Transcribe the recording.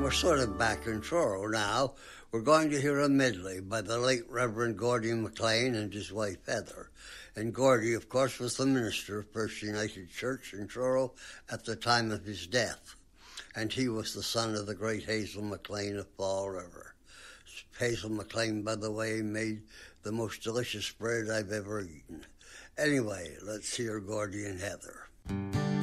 we're sort of back in Truro now. We're going to hear a medley by the late Reverend Gordy MacLean and his wife Heather. And Gordy, of course, was the minister of First United Church in Truro at the time of his death. And he was the son of the great Hazel MacLean of Fall River. Hazel MacLean, by the way, made the most delicious bread I've ever eaten. Anyway, let's hear Gordy and Heather.